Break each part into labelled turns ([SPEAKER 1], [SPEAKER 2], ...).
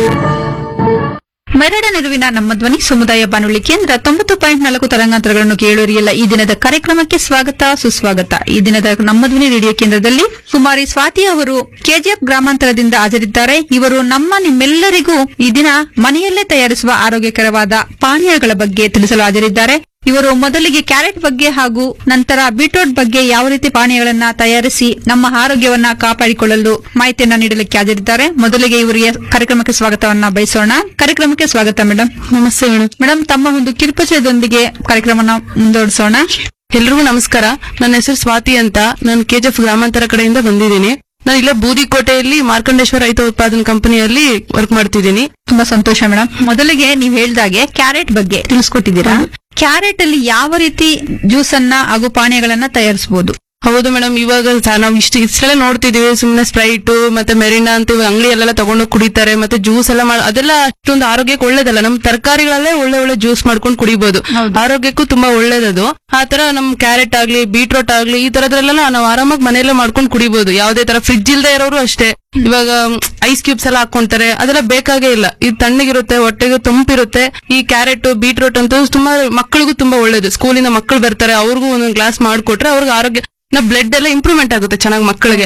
[SPEAKER 1] ಮರಡ ನೆರವಿನ ನಮ್ಮ ಧ್ವನಿ ಸಮುದಾಯ ಬಾನುಲಿ ಕೇಂದ್ರ 90.4 ತರಂಗಾಂತರಗಳನ್ನು ಕೇಳುವರಿಯಲ್ಲ. ಈ ದಿನದ ಕಾರ್ಯಕ್ರಮಕ್ಕೆ ಸ್ವಾಗತ ಸುಸ್ವಾಗತ. ಈ ದಿನದ ನಮ್ಮ ಧ್ವನಿ ರೇಡಿಯೋ ಕೇಂದ್ರದಲ್ಲಿ ಕುಮಾರಿ ಸ್ವಾತಿ ಅವರು ಕೆಜಿಎಫ್ ಗ್ರಾಮಾಂತರದಿಂದ ಹಾಜರಿದ್ದಾರೆ. ಇವರು ನಿಮ್ಮೆಲ್ಲರಿಗೂ ಈ ದಿನ ಮನೆಯಲ್ಲೇ ತಯಾರಿಸುವ ಆರೋಗ್ಯಕರವಾದ ಪಾನೀಯಗಳ ಬಗ್ಗೆ ತಿಳಿಸಲು ಹಾಜರಿದ್ದಾರೆ. ಇವರು ಮೊದಲಿಗೆ ಕ್ಯಾರೆಟ್ ಬಗ್ಗೆ ಹಾಗೂ ನಂತರ ಬೀಟ್ರೂಟ್ ಬಗ್ಗೆ ಯಾವ ರೀತಿ ಪಾನೀಯಗಳನ್ನ ತಯಾರಿಸಿ ನಮ್ಮ ಆರೋಗ್ಯವನ್ನ ಕಾಪಾಡಿಕೊಳ್ಳಲು ಮಾಹಿತಿಯನ್ನ ನೀಡಲಿಕ್ಕೆ ಹಾಜರಿದ್ದಾರೆ. ಮೊದಲಿಗೆ ಇವರಿಗೆ ಕಾರ್ಯಕ್ರಮಕ್ಕೆ ಸ್ವಾಗತವನ್ನ ಬಯಸೋಣ. ಕಾರ್ಯಕ್ರಮಕ್ಕೆ ಸ್ವಾಗತ ಮೇಡಮ್.
[SPEAKER 2] ನಮಸ್ತೆ
[SPEAKER 1] ಮೇಡಮ್, ತಮ್ಮ ಒಂದು ಕಿರುಪರಿಚಯದೊಂದಿಗೆ ಕಾರ್ಯಕ್ರಮನ ಮುಂದುವರಿಸೋಣ.
[SPEAKER 2] ಎಲ್ರಿಗೂ ನಮಸ್ಕಾರ. ನನ್ನ ಹೆಸರು ಸ್ವಾತಿ ಅಂತ. ನಾನು ಕೆಜಿಎಫ್ ಗ್ರಾಮಾಂತರ ಕಡೆಯಿಂದ ಬಂದಿದ್ದೀನಿ. ನಾನು ಇಲ್ಲೇ ಬೂದಿಕೋಟೆಯಲ್ಲಿ ಮಾರ್ಕಂಡೇಶ್ವರ ರೈತ ಉತ್ಪಾದನಾ ಕಂಪನಿಯಲ್ಲಿ ವರ್ಕ್ ಮಾಡ್ತಿದ್ದೀನಿ.
[SPEAKER 1] ತುಂಬಾ ಸಂತೋಷ ಮೇಡಮ್. ಮೊದಲಿಗೆ ನೀವು ಹೇಳ್ದಾಗೆ ಕ್ಯಾರೆಟ್ ಬಗ್ಗೆ ತಿಳಿಸ್ಕೊಟ್ಟಿದ್ದೀರಾ. ಕ್ಯಾರೆಟ್ ಅಲ್ಲಿ ಯಾವ ರೀತಿ ಜ್ಯೂಸ್ ಅನ್ನ ಹಾಗೂ ಪಾನೀಯಗಳನ್ನ ತಯಾರಿಸಬಹುದು?
[SPEAKER 2] ಹೌದು ಮೇಡಮ್, ಇವಾಗ ನಾವು ಇಷ್ಟೆಲ್ಲ ನೋಡ್ತಿದೀವಿ. ಸುಮ್ನೆ ಸ್ಪ್ರೈಟ್ ಮತ್ತೆ ಮೆರಿನಾ ಅಂತ ಅಂಗಡಿಯಲ್ಲೆಲ್ಲ ತಗೊಂಡು ಕುಡಿತಾರೆ, ಮತ್ತೆ ಜ್ಯೂಸ್ ಎಲ್ಲ ಅದೆಲ್ಲ ಅಷ್ಟೊಂದು ಆರೋಗ್ಯಕ್ಕೆ ಒಳ್ಳೇದಲ್ಲ. ನಮ್ ತರಕಾರಿಗಳಲ್ಲೇ ಒಳ್ಳೆ ಜ್ಯೂಸ್ ಮಾಡ್ಕೊಂಡು ಕುಡಿಬಹುದು, ಆರೋಗ್ಯಕ್ಕೂ ತುಂಬಾ ಒಳ್ಳೇದದು. ಆತರ ನಮ್ ಕ್ಯಾರೆಟ್ ಆಗ್ಲಿ ಬೀಟ್ರೂಟ್ ಆಗ್ಲಿ ಈ ತರದ್ರೆಲ್ಲ ನಾವು ಆರಾಮಾಗಿ ಮನೆಯಲ್ಲೇ ಮಾಡ್ಕೊಂಡು ಕುಡಿಬಹುದು. ಯಾವ್ದೇ ತರ ಫ್ರಿಡ್ಜ್ ಇಲ್ದೇ ಇರೋರು ಅಷ್ಟೇ. ಇವಾಗ ಐಸ್ ಕ್ಯೂಬ್ಸ್ ಎಲ್ಲ ಹಾಕೊಂತಾರೆ, ಅದೆಲ್ಲ ಬೇಕಾಗೇ ಇಲ್ಲ. ಇದು ತಣ್ಣಗಿರುತ್ತೆ, ಹೊಟ್ಟೆಗೂ ತಂಪಿರುತ್ತೆ. ಈ ಕ್ಯಾರೆಟ್ ಬೀಟ್ರೂಟ್ ಅಂತೂ ತುಂಬಾ ಮಕ್ಕಳಿಗೂ ತುಂಬಾ ಒಳ್ಳೇದು. ಸ್ಕೂಲಿಂದ ಮಕ್ಕಳು ಬರ್ತಾರೆ, ಅವ್ರಿಗೂ ಒಂದೊಂದು ಗ್ಲಾಸ್ ಮಾಡ್ಕೊಟ್ರೆ ಅವ್ರಿಗೆ ಆರೋಗ್ಯ ಬ್ಲಡ್ ಎಲ್ಲ ಇಂಪ್ರೂವ್ಮೆಂಟ್ ಆಗುತ್ತೆ ಚೆನ್ನಾಗಿ ಮಕ್ಕಳಿಗೆ.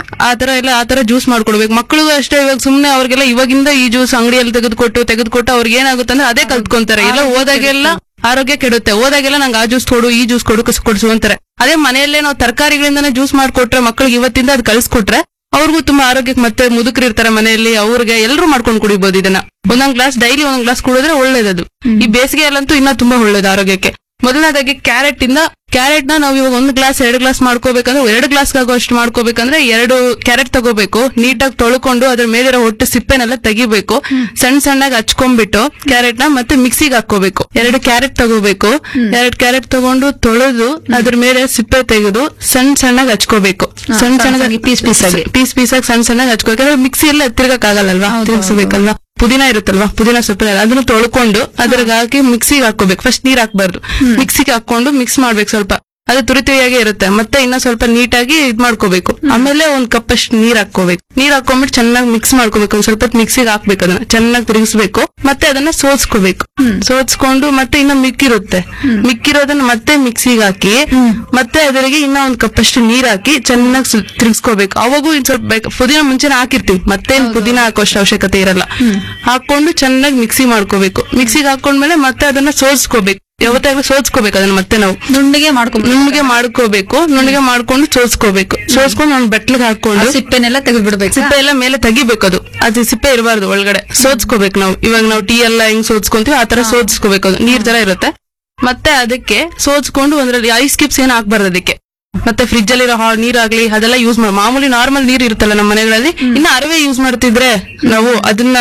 [SPEAKER 2] ಆತರ ಜ್ಯೂಸ್ ಮಾಡ್ಕೊಡ್ಬೇಕು. ಮಕ್ಕಳಿಗೂ ಅಷ್ಟೇ. ಇವಾಗ ಸುಮ್ನೆ ಅವ್ರಿಗೆಲ್ಲ ಇವಾಗಿಂದ ಈ ಜ್ಯೂಸ್ ಅಂಗಡಿಯಲ್ಲಿ ತೆಗೆದುಕೊಟ್ಟು ಅವ್ರಿಗೆ ಏನಾಗುತ್ತೆ ಅಂದ್ರೆ ಅದೇ ಕಲ್ತ್ಕೊಂತಾರೆ. ಎಲ್ಲ ಹೋದಾಗೆಲ್ಲ ಆರೋಗ್ಯ ಕೆಡುತ್ತೆ. ಹೋದಾಗೆಲ್ಲ ನಂಗೆ ಆ ಜ್ಯೂಸ್ ಕೊಡು ಈ ಜ್ಯೂಸ್ ಕೊಡಿಸು ಅಂತಾರೆ. ಅದೇ ಮನೆಯಲ್ಲೇ ನಾವು ತರಕಾರಿಗಳಿಂದಾನೇ ಜ್ಯೂಸ್ ಮಾಡ್ಕೊಟ್ರೆ ಮಕ್ಕಳಿಗೆ ಇವತ್ತಿಂದ ಅದು ಕಲ್ಸ್ಕೊಟ್ರೆ ಅವ್ರಿಗೂ ತುಂಬಾ ಆರೋಗ್ಯಕ್ಕೆ, ಮತ್ತೆ ಮುದುಕರು ಇರ್ತಾರೆ ಮನೆಯಲ್ಲಿ, ಅವ್ರಿಗೆ ಎಲ್ಲರೂ ಮಾಡ್ಕೊಂಡು ಕುಡಿಬಹುದು. ಇದನ್ನ ಒಂದೊಂದ್ ಗ್ಲಾಸ್ ಡೈಲಿ ಒಂದೊಂದ್ ಗ್ಲಾಸ್ ಕುಡಿದ್ರೆ ಒಳ್ಳೇದದು. ಈ ಬೇಸಿಗೆಯಲ್ಲಂತೂ ಇನ್ನ ತುಂಬಾ ಒಳ್ಳೇದು ಆರೋಗ್ಯಕ್ಕೆ. ಮೊದಲನೇದಾಗಿ ಕ್ಯಾರೆಟ್ ನ ನಾವು ಇವಾಗ 1 ಗ್ಲಾಸ್ 2 ಗ್ಲಾಸ್ ಮಾಡ್ಕೋಬೇಕಂದ್ರೆ 2 ಗ್ಲಾಸ್ ಆಗೋಷ್ಟು ಮಾಡ್ಕೋಬೇಕಂದ್ರೆ 2 ಕ್ಯಾರೆಟ್ ತಗೋಬೇಕು. ನೀಟಾಗಿ ತೊಳ್ಕೊಂಡು ಅದ್ರ ಮೇಲಿರೋ ಹೊಟ್ಟೆ ಸಿಪ್ಪೆನೆಲ್ಲ ತೆಗಿಬೇಕು. ಸಣ್ಣಾಗಿ ಹಚ್ಕೊಂಡ್ಬಿಟ್ಟು ಕ್ಯಾರೆಟ್ ನ ಮತ್ತೆ ಮಿಕ್ಸಿಗೆ ಹಾಕೋಬೇಕು. 2 ಕ್ಯಾರೆಟ್ ತಗೋಬೇಕು. 2 ಕ್ಯಾರೆಟ್ ತಗೊಂಡು ತೊಳೆದು ಅದ್ರ ಮೇಲೆ ಸಿಪ್ಪೆ ತೆಗೆದು ಸಣ್ಣಾಗಿ ಹಚ್ಕೋಬೇಕು. ಸಣ್ಣಾಗಿ ಪೀಸ್ ಪೀಸಾಗಿ ಸಣ್ಣಾಗಿ ಹಚ್ಕೋಬೇಕು. ಮಿಕ್ಸಿ ಎಲ್ಲ ತಿರ್ಗಕ್ಕಾಗಲ್ಲಲ್ವಾ, ತಿರ್ಗಿಸಬೇಕಲ್ವಾ. ಪುದೀನ ಇರುತ್ತಲ್ವಾ, ಪುದೀನ ಸೊಪ್ಪು ಅದನ್ನು ತೊಳ್ಕೊಂಡು ಅದ್ರಾಗ ಹಾಕಿ ಮಿಕ್ಸಿಗೆ ಹಾಕೋಬೇಕು. ಫಸ್ಟ್ ನೀರ್ ಹಾಕ್ಬಾರ್ದು, ಮಿಕ್ಸಿಗೆ ಹಾಕೊಂಡು ಮಿಕ್ಸ್ ಮಾಡ್ಬೇಕು. ಸ್ವಲ್ಪ ಅದು ತುರಿಯಾಗಿ ಇರುತ್ತೆ. ಮತ್ತೆ ಇನ್ನ ಸ್ವಲ್ಪ ನೀಟಾಗಿ ಇದ್ ಮಾಡ್ಕೋಬೇಕು. ಆಮೇಲೆ 1 ಕಪ್ ಅಷ್ಟು ನೀರ್ ಹಾಕೋಬೇಕು. ನೀರ್ ಹಾಕೊಂಡ್ಬಿಟ್ಟು ಚೆನ್ನಾಗಿ ಮಿಕ್ಸ್ ಮಾಡ್ಕೋಬೇಕು. ಒಂದ್ ಸ್ವಲ್ಪ ಮಿಕ್ಸಿಗೆ ಹಾಕ್ಬೇಕು. ಅದನ್ನ ಚೆನ್ನಾಗಿ ತಿರುಗಿಸ್ಬೇಕು. ಮತ್ತೆ ಅದನ್ನ ಸೋಸ್ಕೊಂಡು ಮತ್ತೆ ಇನ್ನ ಮಿಕ್ಕಿರೋದನ್ನ ಮತ್ತೆ ಮಿಕ್ಸಿಗೆ ಹಾಕಿ ಮತ್ತೆ ಅದರಿಗೆ ಇನ್ನ 1 ಕಪ್ ಅಷ್ಟು ನೀರ್ ಹಾಕಿ ಚೆನ್ನಾಗಿ ತಿರುಗಿಸ್ಕೋಬೇಕು. ಅವಾಗೂ ಇನ್ ಸ್ವಲ್ಪ ಪುದೀನ ಮುಂಚೆನೆ ಹಾಕಿರ್ತೀವಿ, ಮತ್ತೆ ಪುದೀನ ಹಾಕೋಷ್ಟು ಅವಶ್ಯಕತೆ ಇರಲ್ಲ. ಹಾಕೊಂಡು ಚೆನ್ನಾಗಿ ಮಿಕ್ಸಿ ಮಾಡ್ಕೋಬೇಕು. ಮಿಕ್ಸಿಗೆ ಹಾಕೊಂಡ್ಮೇಲೆ ಮತ್ತೆ ಅದನ್ನ ಸೋಸ್ಕೋಬೇಕು. ಯಾವತ್ತಾಗ್ಲೂ ಸೋಸ್ಕೋಬೇಕು. ಅದನ್ನ ಮತ್ತೆ ನಾವು ನುಣ್ಣಗೆ ಮಾಡ್ಕೋಬೇಕು. ನುಣ್ಣಗೆ ಮಾಡ್ಕೊಂಡು ಸೋಸ್ಕೊಂಡು ನಾನು ಬಟ್ಲಿಗೆ ಹಾಕೊಂಡು
[SPEAKER 1] ಸಿಪ್ಪೆನೆಲ್ಲ ತೆಗೆದ್ಬಿಡ್ಬೇಕು.
[SPEAKER 2] ಸಿಪ್ಪೆ ಎಲ್ಲ ಮೇಲೆ ತೆಗಿಬೇಕು. ಅದು ಸಿಪ್ಪೆ ಇರಬಾರ್ದು ಒಳಗಡೆ. ಸೋಸ್ಕೋಬೇಕು. ಇವಾಗ ನಾವು ಟೀ ಎಲ್ಲ ಹೆಂಗ್ ಸೋಸ್ಕೊಂತೀವಿ ಆತರ ಸೋಸ್ಕೋಬೇಕು. ಅದು ನೀರ್ ತರ ಇರುತ್ತೆ. ಮತ್ತೆ ಅದಕ್ಕೆ ಸೋಸ್ಕೊಂಡು ಒಂದ್ರಲ್ಲಿ ಐಸ್ ಕ್ಯೂಬ್ಸ್ ಏನು ಹಾಕ್ಬಾರ್ದು ಅದಕ್ಕೆ. ಮತ್ತೆ ಫ್ರಿಜ್ ಅಲ್ಲಿರೋ ನೀರಾಗ್ಲಿ ಅದೆಲ್ಲ ಯೂಸ್ ಮಾಮೂಲಿ ನಾರ್ಮಲ್ ನೀರ್ ಇರುತ್ತಲ್ಲ ನಮ್ಮ ಮನೆಗಳಲ್ಲಿ. ಇನ್ನ ಅರವೆ ಯೂಸ್ ಮಾಡ್ತಿದ್ರೆ ನಾವು ಅದನ್ನ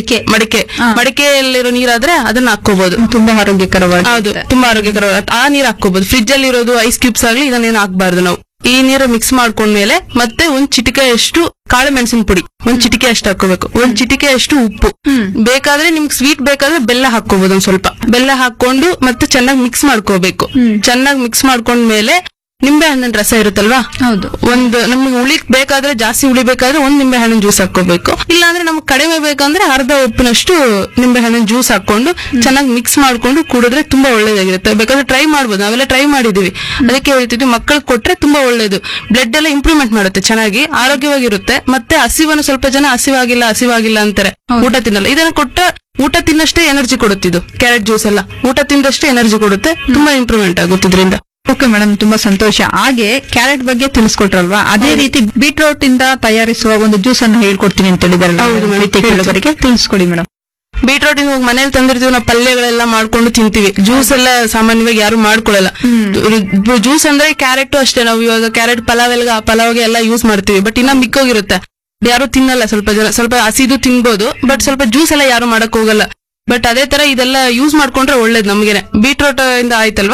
[SPEAKER 2] ಮಡಿಕೆಯಲ್ಲಿರೋ ನೀರಾದ್ರೆ ಅದನ್ನ ಹಾಕೋಬಹುದು.
[SPEAKER 1] ತುಂಬಾ ಆರೋಗ್ಯಕರವಾಗಿ.
[SPEAKER 2] ಹೌದು, ತುಂಬಾ ಆರೋಗ್ಯಕರವಾಗಿ ಆ ನೀರ್ ಹಾಕೋಬಹುದು. ಫ್ರಿಜ್ ಅಲ್ಲಿ ಇರೋದು ಐಸ್ ಕ್ಯೂಬ್ಸ್ ಆಗ್ಲಿ ಇದನ್ನೇನು ಹಾಕ್ಬಾರ್ದು ನಾವು. ಈ ನೀರು ಮಿಕ್ಸ್ ಮಾಡ್ಕೊಂಡ್ಮೇಲೆ ಮತ್ತೆ 1 ಚಿಟಿಕೆಯಷ್ಟು ಕಾಳು ಮೆಣಸಿನ ಪುಡಿ 1 ಚಿಟಿಕೆ ಅಷ್ಟು ಹಾಕೋಬೇಕು. 1 ಚಿಟಿಕೆಯಷ್ಟು ಉಪ್ಪು. ಬೇಕಾದ್ರೆ ನಿಮ್ಗೆ ಸ್ವೀಟ್ ಬೇಕಾದ್ರೆ ಬೆಲ್ಲ ಹಾಕೋಬಹುದು. ಒಂದ್ ಸ್ವಲ್ಪ ಬೆಲ್ಲ ಹಾಕೊಂಡು ಮತ್ತೆ ಚೆನ್ನಾಗಿ ಮಿಕ್ಸ್ ಮಾಡ್ಕೋಬೇಕು. ಚೆನ್ನಾಗಿ ಮಿಕ್ಸ್ ಮಾಡ್ಕೊಂಡ್ಮೇಲೆ ನಿಂಬೆ ಹಣ್ಣಿನ ರಸ ಇರುತ್ತಲ್ವಾ,
[SPEAKER 1] ಹೌದು,
[SPEAKER 2] ನಮ್ಗೆ ಹುಳಿ ಬೇಕಾದ್ರೆ ಜಾಸ್ತಿ ಹುಳಿ ಬೇಕಾದ್ರೆ 1 ನಿಂಬೆ ಹಣ್ಣಿನ ಜ್ಯೂಸ್ ಹಾಕೋಬೇಕು. ಇಲ್ಲಾಂದ್ರೆ ನಮ್ಗೆ ಕಡಿಮೆ ಬೇಕಂದ್ರೆ ಅರ್ಧ ಉಪ್ಪಿನಷ್ಟು ನಿಂಬೆ ಹಣ್ಣಿನ ಜ್ಯೂಸ್ ಹಾಕೊಂಡು ಚೆನ್ನಾಗಿ ಮಿಕ್ಸ್ ಮಾಡ್ಕೊಂಡು ಕುಡಿದ್ರೆ ತುಂಬಾ ಒಳ್ಳೇದಾಗಿರುತ್ತೆ. ಬೇಕಾದ್ರೆ ಟ್ರೈ ಮಾಡ್ಬೋದು. ನಾವೆಲ್ಲ ಟ್ರೈ ಮಾಡಿದೀವಿ. ಅದಕ್ಕೆ ಹೇಳ್ತಿದ್ವಿ ಮಕ್ಕಳಿಗೆ ಕೊಟ್ರೆ ತುಂಬಾ ಒಳ್ಳೇದು. ಬ್ಲಡ್ ಎಲ್ಲ ಇಂಪ್ರೂವ್ಮೆಂಟ್ ಮಾಡುತ್ತೆ, ಚೆನ್ನಾಗಿ ಆರೋಗ್ಯವಾಗಿರುತ್ತೆ. ಮತ್ತೆ ಹಸಿವನ್ನು ಸ್ವಲ್ಪ ಜನ ಹಸಿವಾಗಿಲ್ಲ ಅಂತಾರೆ, ಊಟ ತಿನ್ನಲ್ಲ. ಇದನ್ನ ಕೊಟ್ರೆ ಊಟ ತಿನ್ನಷ್ಟೇ ಎನರ್ಜಿ ಕೊಡುತ್ತಿದ್ದು ಕ್ಯಾರೆಟ್ ಜ್ಯೂಸ್ ಎಲ್ಲ. ಊಟ ತಿಂದಷ್ಟೇ ಎನರ್ಜಿ ಕೊಡುತ್ತೆ. ತುಂಬಾ ಇಂಪ್ರೂವ್ಮೆಂಟ್ ಆಗುತ್ತೆ ಇದರಿಂದ.
[SPEAKER 1] ಓಕೆ ಮೇಡಮ್, ತುಂಬಾ ಸಂತೋಷ. ಹಾಗೆ ಕ್ಯಾರೆಟ್ ಬಗ್ಗೆ ತಿಳಿಸ್ಕೊಟ್ರಲ್ವಾ, ಅದೇ ರೀತಿ ಬೀಟ್ರೂಟ್ ಇಂದ ತಯಾರಿಸುವ ಒಂದು ಜ್ಯೂಸ್ ಅನ್ನು ಹೇಳ್ಕೊಡ್ತೀನಿ ಅಂತ ಹೇಳಿದಾರೆ. ತಿಳಿಸ್ಕೊಡಿ ಮೇಡಮ್.
[SPEAKER 2] ಬೀಟ್ರೂಟ್ ಇವಾಗ ಮನೇಲಿ ತಂದಿರ್ತೀವಿ ನಾವು, ಪಲ್ಯಗಳೆಲ್ಲ ಮಾಡ್ಕೊಂಡು ತಿಂತೀವಿ. ಜ್ಯೂಸ್ ಎಲ್ಲ ಸಾಮಾನ್ಯವಾಗಿ ಯಾರು ಮಾಡ್ಕೊಳ್ಳಲ್ಲ. ಜ್ಯೂಸ್ ಅಂದ್ರೆ ಕ್ಯಾರೆಟ್ ಅಷ್ಟೇ. ನಾವು ಇವಾಗ ಕ್ಯಾರೆಟ್ ಪಲಾವ್ಗೆ ಎಲ್ಲ ಯೂಸ್ ಮಾಡ್ತೀವಿ. ಬಟ್ ಇನ್ನ ಮಿಕ್ಕೋಗಿರುತ್ತೆ, ಯಾರು ತಿನ್ನಲ್ಲ. ಸ್ವಲ್ಪ ಜನ ಸ್ವಲ್ಪ ಹಸಿದು ತಿನ್ಬೋದು, ಬಟ್ ಸ್ವಲ್ಪ ಜ್ಯೂಸ್ ಎಲ್ಲ ಯಾರು ಮಾಡಕ್ ಹೋಗಲ್ಲ. ಬಟ್ ಅದೇ ತರ ಇದೆಲ್ಲ ಯೂಸ್ ಮಾಡ್ಕೊಂಡ್ರೆ ಒಳ್ಳೇದು ನಮ್ಗೆನೆ. ಬೀಟ್ರೂಟ್ ಇಂದ ಆಯ್ತಲ್ವಾ,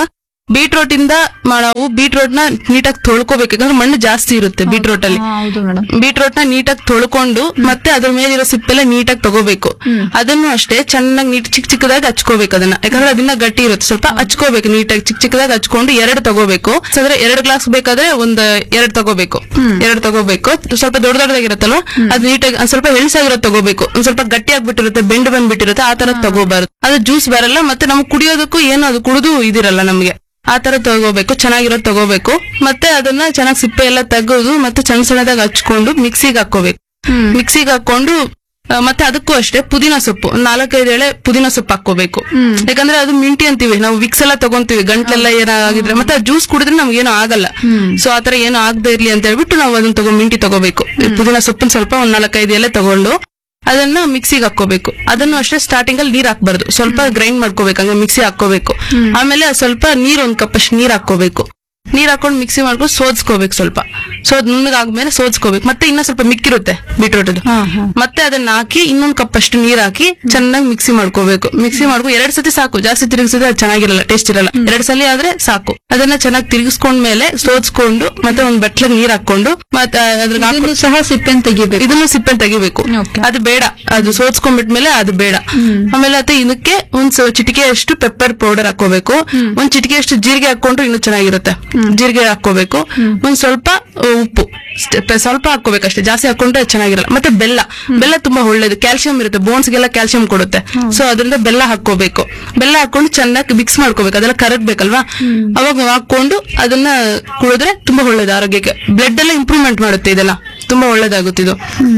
[SPEAKER 2] ಬೀಟ್ರೋಟ್ ಇಂದ ನಾವು ಬೀಟ್ರೋಟ್ ನ ನೀಟಾಗಿ ತೊಳ್ಕೊಬೇಕು, ಯಾಕಂದ್ರೆ ಮಣ್ಣು ಜಾಸ್ತಿ ಇರುತ್ತೆ ಬೀಟ್ರೋಟ್ ಅಲ್ಲಿ.
[SPEAKER 1] ಹೌದು ಮೇಡಮ್.
[SPEAKER 2] ಬೀಟ್ರೋಟ್ ನ ನೀಟಾಗಿ ತೊಳ್ಕೊಂಡು ಮತ್ತೆ ಅದ್ರ ಮೇಲಿರೋ ಸಿಪ್ಪೆಲ್ಲ ನೀಟಾಗಿ ತಗೋಬೇಕು. ಅದನ್ನು ಅಷ್ಟೇ ಚೆನ್ನಾಗಿ ನೀಟ್ ಚಿಕ್ಕ ಚಿಕ್ಕದಾಗಿ ಹಚ್ಕೋಬೇಕು ಅದನ್ನ, ಯಾಕಂದ್ರೆ ಅದನ್ನ ಗಟ್ಟಿ ಇರುತ್ತೆ, ಸ್ವಲ್ಪ ಹಚ್ಕೋಬೇಕು ನೀಟಾಗಿ ಚಿಕ್ಕ ಚಿಕ್ಕದಾಗಿ ಹಚ್ಕೊಂಡು 2 ತಗೋಬೇಕು. ಅಂದ್ರೆ 2 ಗ್ಲಾಸ್ ಬೇಕಾದ್ರೆ ಒಂದ್ 2 ತಗೋಬೇಕು. 2 ತಗೋಬೇಕು. ಸ್ವಲ್ಪ ದೊಡ್ಡದಾಗಿರುತ್ತಲ್ವ ಅದು ನೀಟಾಗಿ ಒಂದ್ ಸ್ವಲ್ಪ ಹೆಲ್ಸಾಗಿರೋದು ತಗೋಬೇಕು. ಒಂದ್ ಸ್ವಲ್ಪ ಗಟ್ಟಿ ಆಗ್ಬಿಟ್ಟಿರುತ್ತೆ, ಬೆಂಡ್ ಬಂದ್ಬಿಟ್ಟಿರುತ್ತೆ, ಆ ತರ ತಗೋಬಾರ್ದು. ಅದು ಜ್ಯೂಸ್ ಬರಲ್ಲ, ಮತ್ತೆ ನಮ್ಗೆ ಕುಡಿಯೋದಕ್ಕೂ ಏನು ಅದು ಕುಡಿದು ಇದಿರಲ್ಲ ನಮ್ಗೆ. ಆ ತರ ತಗೋಬೇಕು, ಚೆನ್ನಾಗಿರೋದು ತಗೋಬೇಕು. ಮತ್ತೆ ಅದನ್ನ ಚೆನ್ನಾಗಿ ಸಿಪ್ಪೆ ಎಲ್ಲ ತೆಗೆದು ಮತ್ತೆ ಸಣ್ಣ ಸಣ್ಣದಾಗಿ ಹಚ್ಕೊಂಡು ಮಿಕ್ಸಿಗೆ ಹಾಕೋಬೇಕು. ಮಿಕ್ಸಿಗೆ ಹಾಕೊಂಡು ಮತ್ತೆ ಅದಕ್ಕೂ ಅಷ್ಟೇ ಪುದೀನ ಸೊಪ್ಪು 4-5 ಎಳೆ ಪುದೀನ ಸೊಪ್ಪು ಹಾಕೋಬೇಕು. ಯಾಕಂದ್ರೆ ಅದು ಮಿಂಟಿ ಅಂತೀವಿ ನಾವು, ವಿಕ್ಸ್ ಎಲ್ಲ ತಗೊಂತೀವಿ ಗಂಟ್ಲೆಲ್ಲ ಏನಾಗಿದ್ರೆ, ಮತ್ತೆ ಜ್ಯೂಸ್ ಕುಡಿದ್ರೆ ನಮ್ಗೆ ಏನೋ ಆಗಲ್ಲ. ಸೊ ಆತರ ಏನೋ ಆಗದೆ ಇರ್ಲಿ ಅಂತ ಹೇಳ್ಬಿಟ್ಟು ನಾವು ಅದನ್ನ ಮಿಂಟಿ ತಗೋಬೇಕು. ಪುದೀನ ಸೊಪ್ಪನ್ನ ಸ್ವಲ್ಪ ಒಂದ್ 4-5 ಎಲೆ ತಗೊಂಡು ಅದನ್ನ ಮಿಕ್ಸಿಗೆ ಹಾಕೋಬೇಕು. ಅದನ್ನು ಅಷ್ಟೇ ಸ್ಟಾರ್ಟಿಂಗ್ ಅಲ್ಲಿ ನೀರ್ ಹಾಕ್ಬಾರ್ದು, ಸ್ವಲ್ಪ ಗ್ರೈಂಡ್ ಮಾಡ್ಕೋಬೇಕು, ಹಂಗೆ ಮಿಕ್ಸಿ ಹಾಕೋಬೇಕು. ಆಮೇಲೆ ಸ್ವಲ್ಪ ನೀರ್ 1 ಕಪ್ ಅಷ್ಟು ನೀರ್ ಹಾಕೋಬೇಕು. ನೀರ್ ಹಾಕೊಂಡು ಮಿಕ್ಸಿ ಮಾಡ್ಕೊಂಡು ಸೋದ್ಸ್ಕೋಬೇಕು. ಸ್ವಲ್ಪ ನುಣ್ಣಗಾದ್ಮೇಲೆ ಸೋದ್ಸ್ಕೋಬೇಕು. ಮತ್ತೆ ಇನ್ನೂ ಸ್ವಲ್ಪ ಮಿಕ್ಕಿರುತ್ತೆ ಬೀಟ್ರೋಟ್ ಮತ್ತೆ ಅದನ್ನ ಹಾಕಿ ಇನ್ನೊಂದ್ ಕಪ್ ಅಷ್ಟು ನೀರ್ ಹಾಕಿ ಚೆನ್ನಾಗಿ ಮಿಕ್ಸಿ ಮಾಡ್ಕೋಬೇಕು. ಮಿಕ್ಸಿ ಮಾಡ್ಕೊಂಡು 2 ಸತಿ ಸಾಕು, ಜಾಸ್ತಿ ತಿರುಗಿಸಿದ್ರೆ ಅದು ಚೆನ್ನಾಗಿರಲ್ಲ, ಟೇಸ್ಟ್ ಇರಲ್ಲ. 2 ಸಲ ಆದ್ರೆ ಸಾಕು. ಅದನ್ನ ಚೆನ್ನಾಗಿ ತಿರುಗಿಸ್ಕೊಂಡ್ಮೇಲೆ ಸೋದ್ಸ್ಕೊಂಡು ಮತ್ತೆ ಒಂದ್ ಬಟ್ಲಿಗೆ ನೀರ್ ಹಾಕೊಂಡು ಮತ್ತೆ ಅದ್ರ
[SPEAKER 1] ಸಹ ಸಿಪ್ಪೆನ್ ತೆಗಿಬೇಕು.
[SPEAKER 2] ಇದನ್ನು ಸಿಪ್ಪೆ ತೆಗಿಬೇಕು. ಅದು ಬೇಡ, ಅದು ಸೋದ್ಸ್ಕೊಂಡ್ಬಿಟ್ಮೇಲೆ ಅದು ಬೇಡ. ಆಮೇಲೆ ಮತ್ತೆ ಇದಕ್ಕೆ ಒಂದ್ ಚಿಟಿಕೆ ಅಷ್ಟು ಪೆಪ್ಪರ್ ಪೌಡರ್ ಹಾಕೋಬೇಕು. ಒಂದ್ ಚಿಟಿಕೆ ಅಷ್ಟು ಜೀರಿಗೆ ಹಾಕೊಂಡ್ರೆ ಇನ್ನೂ ಚೆನ್ನಾಗಿರುತ್ತೆ. ಜೀರಿಗೆ ಹಾಕೋಬೇಕು. ಒಂದ್ ಸ್ವಲ್ಪ ಉಪ್ಪು ಸ್ವಲ್ಪ ಹಾಕೋಬೇಕಷ್ಟೇ, ಜಾಸ್ತಿ ಹಾಕೊಂಡ್ರೆ ಚೆನ್ನಾಗಿರಲ್ಲ. ಮತ್ತೆ ಬೆಲ್ಲ ತುಂಬಾ ಒಳ್ಳೇದು, ಕ್ಯಾಲ್ಸಿಯಂ ಇರುತ್ತೆ, ಬೋನ್ಸ್ಗೆಲ್ಲ ಕ್ಯಾಲ್ಸಿಯಂ ಕೊಡುತ್ತೆ. ಸೊ ಅದರಿಂದ ಬೆಲ್ಲ ಹಾಕೋಬೇಕು. ಬೆಲ್ಲ ಹಾಕೊಂಡು ಚೆನ್ನಾಗಿ ಮಿಕ್ಸ್ ಮಾಡ್ಕೋಬೇಕು, ಅದೆಲ್ಲ ಕರಗ್ಬೇಕಲ್ವಾ. ಅವಾಗ ಹಾಕೊಂಡು ಅದನ್ನ ಕುಡಿದ್ರೆ ತುಂಬಾ ಒಳ್ಳೇದು ಆರೋಗ್ಯಕ್ಕೆ. ಬ್ಲಡ್ ಎಲ್ಲ ಇಂಪ್ರೂವ್ಮೆಂಟ್ ಮಾಡುತ್ತೆ, ಇದೆಲ್ಲ ತುಂಬಾ ಒಳ್ಳೇದಾಗುತ್ತಿದ್ದು.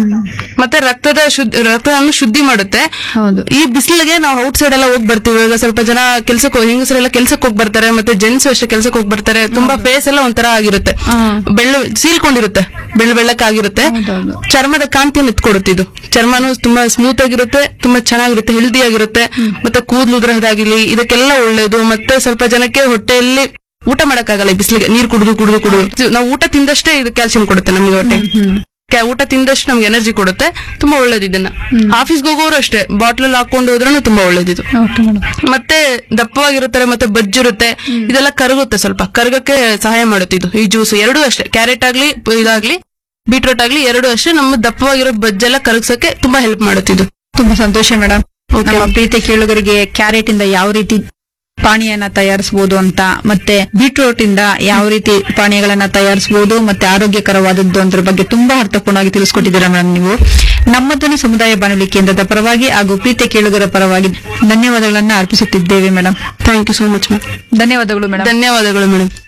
[SPEAKER 2] ಮತ್ತೆ ರಕ್ತವನ್ನು ಶುದ್ಧಿ ಮಾಡುತ್ತೆ. ಈ ಬಿಸಿಲಿಗೆ ನಾವು ಔಟ್ ಸೈಡ್ ಎಲ್ಲ ಹೋಗಿ ಬರ್ತೀವಿ. ಈಗ ಸ್ವಲ್ಪ ಜನ ಹೆಂಗಸರೆಲ್ಲ ಕೆಲ್ಸಕ್ಕೆ ಹೋಗಿ ಬರ್ತಾರೆ, ಮತ್ತೆ ಜೆಂಟ್ಸ್ ಅಷ್ಟೇ ಕೆಲ್ಸಕ್ಕೆ ಹೋಗಿ ಬರ್ತಾರೆ. ತುಂಬಾ ಫೇಸ್ ಎಲ್ಲ ಒಂಥರ ಆಗಿರುತ್ತೆ, ಸೀಲ್ಕೊಂಡಿರುತ್ತೆ, ಬೆಳ್ಳಕ್ಕಾಗಿರುತ್ತೆ. ಚರ್ಮದ ಕಾಂತಿಯನ್ನು ಎತ್ಕೊಡುತ್ತೆ ಇದು. ಚರ್ಮನು ತುಂಬಾ ಸ್ಮೂತ್ ಆಗಿರುತ್ತೆ, ತುಂಬಾ ಚೆನ್ನಾಗಿರುತ್ತೆ, ಹೆಲ್ದಿ ಆಗಿರುತ್ತೆ. ಮತ್ತೆ ಕೂದಲು ಉದುರೋದಾಗಿರ್ಲಿ ಇದಕ್ಕೆಲ್ಲ ಒಳ್ಳೇದು. ಮತ್ತೆ ಸ್ವಲ್ಪ ಜನಕ್ಕೆ ಹೊಟ್ಟೆಯಲ್ಲಿ ಊಟ ಮಾಡಕ್ಕಾಗಲ್ಲ ಈ ಬಿಸಿಲಿಗೆ, ನೀರ್ ಕುಡಿದು ನಾವು ಊಟ ತಿಂದಷ್ಟೇ ಇದು ಕ್ಯಾಲ್ಸಿಯಂ ಕೊಡುತ್ತೆ ನಮ್ಗೆ. ಹೊಟ್ಟೆ ಊಟ ತಿಂದಷ್ಟು ನಮ್ಗೆ ಎನರ್ಜಿ ಕೊಡುತ್ತೆ, ತುಂಬಾ ಒಳ್ಳೇದು. ಇದನ್ನ ಆಫೀಸ್ಗೆ ಹೋಗೋರು ಅಷ್ಟೇ ಬಾಟ್ಲಲ್ಲಿ ಹಾಕೊಂಡು ಹೋದ್ರೂ ತುಂಬಾ ಒಳ್ಳೇದಿದು. ಮತ್ತೆ ದಪ್ಪವಾಗಿರುತ್ತಾರೆ, ಮತ್ತೆ ಬಜ್ಜಿರುತ್ತೆ, ಇದೆಲ್ಲ ಕರಗುತ್ತೆ, ಸ್ವಲ್ಪ ಕರಗಕ್ಕೆ ಸಹಾಯ ಮಾಡುತ್ತೆ ಇದು. ಈ ಜ್ಯೂಸ್ 2 ಅಷ್ಟೇ, ಕ್ಯಾರೆಟ್ ಆಗ್ಲಿ ಇದಾಗ್ಲಿ ಬೀಟ್ರೋಟ್ ಆಗ್ಲಿ 2 ಅಷ್ಟೇ ನಮ್ಮ ದಪ್ಪವಾಗಿರೋ ಬಜ್ಜೆಲ್ಲ ಕರಗ್ಸಕ್ಕೆ ತುಂಬಾ ಹೆಲ್ಪ್ ಮಾಡುತ್ತೆ ಇದು.
[SPEAKER 1] ತುಂಬಾ ಸಂತೋಷ ಮೇಡಮ್. ನಮ್ಮ ಪ್ರೀತಿ ಕೇಳುಗರಿಗೆ ಕ್ಯಾರೆಟ್ ಇಂದ ಯಾವ ರೀತಿ ಪಾನೀಯನ ತಯಾರಿಸಬಹುದು ಅಂತ, ಮತ್ತೆ ಬೀಟ್ರೋಟ್ ಇಂದ ಯಾವ ರೀತಿ ಪಾನೀಯಗಳನ್ನ ತಯಾರಿಸಬಹುದು, ಮತ್ತೆ ಆರೋಗ್ಯಕರವಾದದ್ದು ಅದ್ರ ಬಗ್ಗೆ ತುಂಬಾ ಅರ್ಥಪೂರ್ಣವಾಗಿ ತಿಳಿಸ್ಕೊಟ್ಟಿದ್ದೀರಾ ಮೇಡಮ್. ನೀವು ನಮ್ಮ ಧ್ವನಿ ಸಮುದಾಯ ಬಾನುಲಿ ಕೇಂದ್ರದ ಪರವಾಗಿ ಹಾಗೂ ಪ್ರೀತಿ ಕೇಳುಗರ ಪರವಾಗಿ ಧನ್ಯವಾದಗಳನ್ನ ಅರ್ಪಿಸುತ್ತಿದ್ದೇವೆ madam.
[SPEAKER 2] Thank you so much madam.
[SPEAKER 1] ಧನ್ಯವಾದಗಳು ಮೇಡಮ್.
[SPEAKER 2] ಧನ್ಯವಾದಗಳು ಮೇಡಮ್.